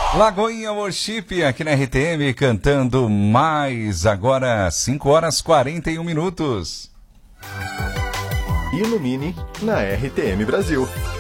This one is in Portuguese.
Lagoinha Worship aqui na RTM cantando mais. Agora 5h41. Ilumine na RTM Brasil.